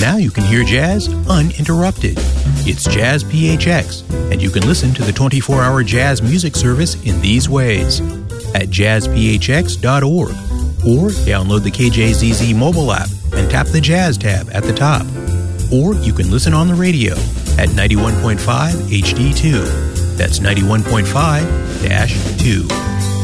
Now you can hear jazz uninterrupted. It's Jazz PHX, and you can listen to the 24-hour jazz music service in these ways: at jazzphx.org, or download the KJZZ mobile app and tap the Jazz tab at the top. Or you can listen on the radio at 91.5 HD2. That's 91.5-2.